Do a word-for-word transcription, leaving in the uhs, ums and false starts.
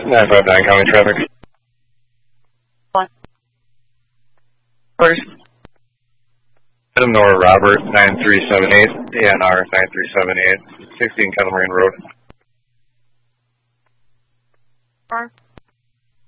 nine five nine County Traffic. One. First. Adam Nora Robert, nine three seven eight, A N R nine three seven eight, sixteen Kettle Moraine Road. Four.